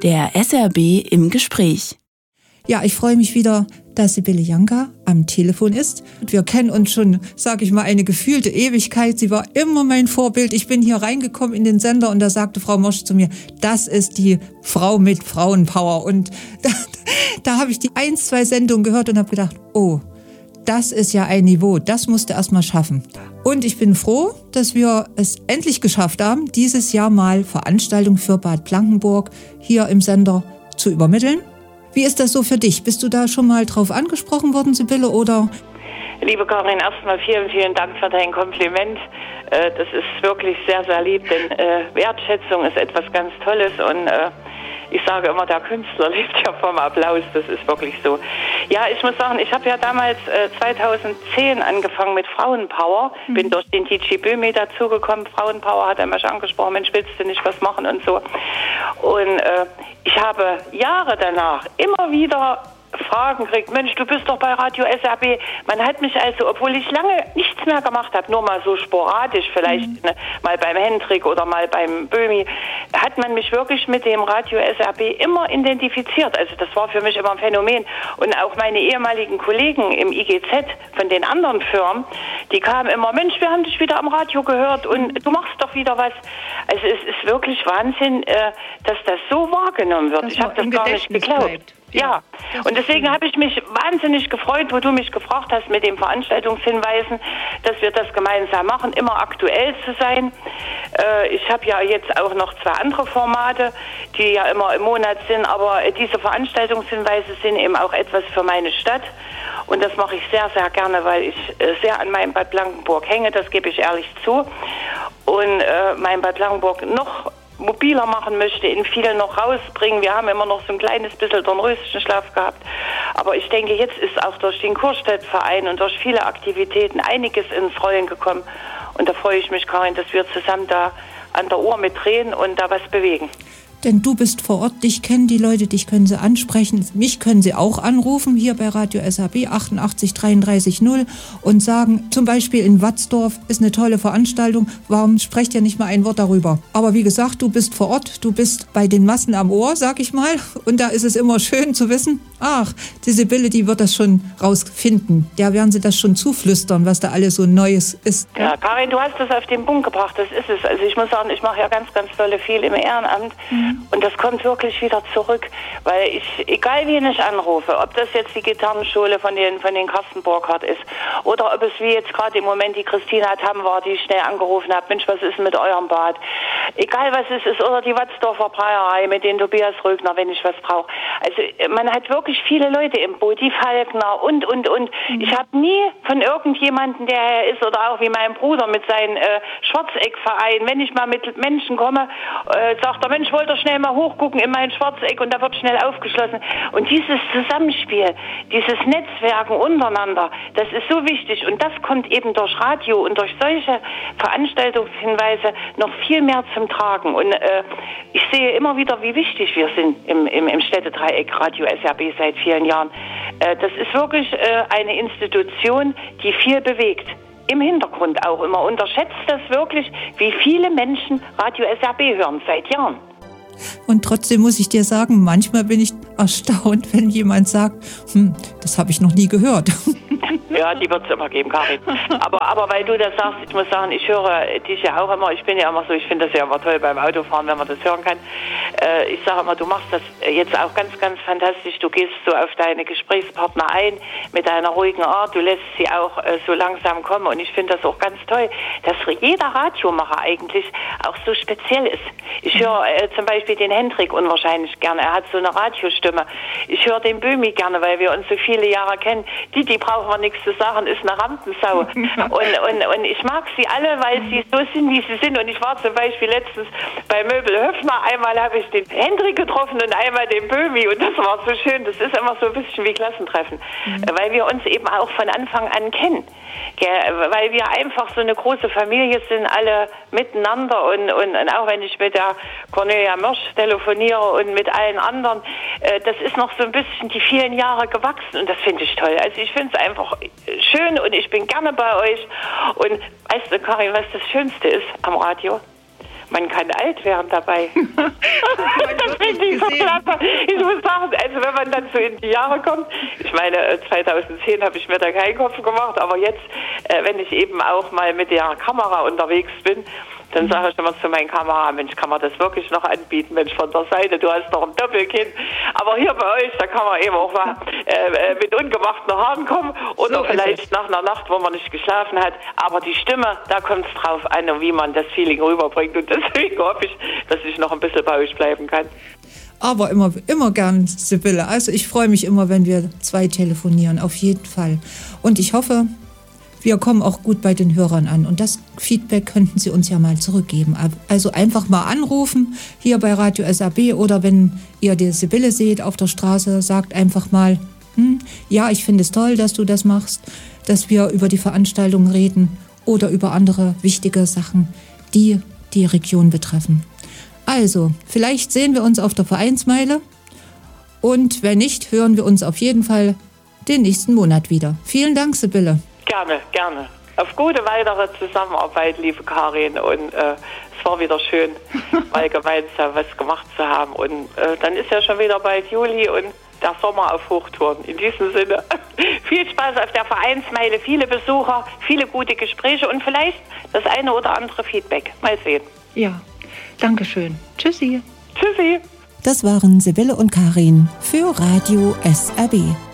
Der SRB im Gespräch. Ja, ich freue mich wieder, dass Sibylle Janka am Telefon ist. Wir kennen uns schon, sage ich mal, eine gefühlte Ewigkeit. Sie war immer mein Vorbild. Ich bin hier reingekommen in den Sender und da sagte Frau Mosch zu mir, das ist die Frau mit Frauenpower. Und da habe ich die 1-2 Sendungen gehört und habe gedacht, oh, das ist ja ein Niveau, das musst du erst mal schaffen. Und ich bin froh, dass wir es endlich geschafft haben, dieses Jahr mal Veranstaltungen für Bad Blankenburg hier im Sender zu übermitteln. Wie ist das so für dich? Bist du da schon mal drauf angesprochen worden, Sibylle, oder? Liebe Karin, erstmal vielen Dank für dein Kompliment. Das ist wirklich sehr, sehr lieb, denn Wertschätzung ist etwas ganz Tolles und ich sage immer, der Künstler lebt ja vom Applaus, das ist wirklich so. Ja, ich muss sagen, ich habe ja damals 2010 angefangen mit Frauenpower, bin durch den DJ Böhmi dazugekommen, Frauenpower hat er mich angesprochen, Mensch, willst du nicht was machen und so. Und ich habe Jahre danach immer wieder Fragen kriegt, Mensch, du bist doch bei Radio SRB. Man hat mich also, obwohl ich lange nichts mehr gemacht habe, nur mal so sporadisch, vielleicht mal beim Hendrik oder mal beim Böhmi, hat man mich wirklich mit dem Radio SRB immer identifiziert. Also das war für mich immer ein Phänomen. Und auch meine ehemaligen Kollegen im IGZ von den anderen Firmen, die kamen immer, Mensch, wir haben dich wieder am Radio gehört und du machst doch wieder was. Also es ist wirklich Wahnsinn, dass das so wahrgenommen wird. Ich habe das gar nicht geglaubt. Ja, und deswegen habe ich mich wahnsinnig gefreut, wo du mich gefragt hast mit den Veranstaltungshinweisen, dass wir das gemeinsam machen, immer aktuell zu sein. Ich habe ja jetzt auch noch 2 andere Formate, die ja immer im Monat sind, aber diese Veranstaltungshinweise sind eben auch etwas für meine Stadt. Und das mache ich sehr, sehr gerne, weil ich sehr an meinem Bad Blankenburg hänge, das gebe ich ehrlich zu. Und mein Bad Blankenburg noch mobiler machen möchte, in viel noch rausbringen. Wir haben immer noch so ein kleines bisschen Dornröschenschlaf gehabt. Aber ich denke, jetzt ist auch durch den Kurstädtverein und durch viele Aktivitäten einiges ins Rollen gekommen. Und da freue ich mich, Karin, dass wir zusammen da an der Uhr mitdrehen und da was bewegen. Denn du bist vor Ort, dich kennen die Leute, dich können sie ansprechen. Mich können sie auch anrufen, hier bei Radio SRB 88 33 0 und sagen, zum Beispiel in Watzdorf ist eine tolle Veranstaltung, warum sprecht ihr nicht mal ein Wort darüber? Aber wie gesagt, du bist vor Ort, du bist bei den Massen am Ohr, sag ich mal. Und da ist es immer schön zu wissen, ach, die Sibylle, die wird das schon rausfinden. Der werden sie das schon zuflüstern, was da alles so Neues ist. Ja, Karin, du hast das auf den Punkt gebracht, das ist es. Also ich muss sagen, ich mache ja ganz, ganz tolle viel im Ehrenamt. Und das kommt wirklich wieder zurück, weil ich, egal wen ich anrufe, ob das jetzt die Gitarrenschule von den Carsten Burkhardt ist oder ob es wie jetzt gerade im Moment die Christina Tamm war, die ich schnell angerufen habe, Mensch, was ist mit eurem Bad? Egal was es ist, oder die Watzdorfer Breierei mit den Tobias Rögner, wenn ich was brauche. Also man hat wirklich viele Leute im Boot, die Falkner und. Ich habe nie von irgendjemandem, der her ist, oder auch wie mein Bruder mit seinem Schwarzeckverein, wenn ich mal mit Menschen komme, sagt der Mensch, wollte schnell mal hochgucken in mein Schwarzeck und da wird schnell aufgeschlossen. Und dieses Zusammenspiel, dieses Netzwerken untereinander, das ist so wichtig und das kommt eben durch Radio und durch solche Veranstaltungshinweise noch viel mehr zum Tragen. Und ich sehe immer wieder, wie wichtig wir sind im Städtedreieck Radio SRB seit vielen Jahren. Das ist wirklich eine Institution, die viel bewegt. Im Hintergrund auch immer. Unterschätzt das wirklich, wie viele Menschen Radio SRB hören seit Jahren. Und trotzdem muss ich dir sagen, manchmal bin ich erstaunt, wenn jemand sagt, das habe ich noch nie gehört. Ja, die wird es immer geben, Karin. Aber weil du das sagst, ich muss sagen, ich höre dich ja auch immer, ich bin ja immer so, ich finde das ja immer toll beim Autofahren, wenn man das hören kann. Ich sage immer, du machst das jetzt auch ganz, ganz fantastisch. Du gehst so auf deine Gesprächspartner ein mit deiner ruhigen Art. Du lässt sie auch so langsam kommen. Und ich finde das auch ganz toll, dass jeder Radiomacher eigentlich auch so speziell ist. Ich höre zum Beispiel den Hendrik unwahrscheinlich gerne. Er hat so eine Radiostimme. Ich höre den Böhmi gerne, weil wir uns so viele Jahre kennen. Die brauchen wir nichts zu sagen, ist eine Rampensau. Und ich mag sie alle, weil sie so sind, wie sie sind. Und ich war zum Beispiel letztens bei Möbel Höfner. Einmal habe ich den Hendrik getroffen und einmal den Böhmi. Und das war so schön. Das ist immer so ein bisschen wie Klassentreffen. Weil wir uns eben auch von Anfang an kennen. Weil wir einfach so eine große Familie sind, alle miteinander. Und auch wenn ich mit der Cornelia Mörsch telefoniere und mit allen anderen, das ist noch so ein bisschen die vielen Jahre gewachsen. Und das finde ich toll. Also ich finde es einfach schön und ich bin gerne bei euch. Und weißt du, Karin, was das Schönste ist am Radio? man kann alt werden dabei. Das finde ich so klasse. Ich muss sagen, also wenn man dann so in die Jahre kommt, ich meine, 2010 habe ich mir da keinen Kopf gemacht, aber jetzt, wenn ich eben auch mal mit der Kamera unterwegs bin, dann sage ich immer zu meinem Kamera, Mensch, kann man das wirklich noch anbieten? Mensch, von der Seite, du hast noch ein Doppelkinn. Aber hier bei euch, da kann man eben auch mal mit ungemachten Haaren kommen oder so vielleicht nach einer Nacht, wo man nicht geschlafen hat. Aber die Stimme, da kommt es drauf an, wie man das Feeling rüberbringt. Und deswegen hoffe ich, dass ich noch ein bisschen bei euch bleiben kann. Aber immer gern, Sibylle. Also ich freue mich immer, wenn wir 2 telefonieren, auf jeden Fall. Und ich hoffe, wir kommen auch gut bei den Hörern an. Und das Feedback könnten Sie uns ja mal zurückgeben. Also einfach mal anrufen hier bei Radio SAB oder wenn ihr die Sibylle seht auf der Straße, sagt einfach mal, ja, ich finde es toll, dass du das machst, dass wir über die Veranstaltung reden oder über andere wichtige Sachen, die die Region betreffen. Also, vielleicht sehen wir uns auf der Vereinsmeile und wenn nicht, hören wir uns auf jeden Fall den nächsten Monat wieder. Vielen Dank, Sibylle. Gerne, gerne. Auf gute weitere Zusammenarbeit, liebe Karin. Und es war wieder schön, mal gemeinsam was gemacht zu haben. Und dann ist ja schon wieder bald Juli und der Sommer auf Hochtouren. In diesem Sinne, viel Spaß auf der Vereinsmeile, viele Besucher, viele gute Gespräche und vielleicht das eine oder andere Feedback. Mal sehen. Ja, danke schön. Tschüssi. Tschüssi. Das waren Sibylle und Karin für Radio SAB.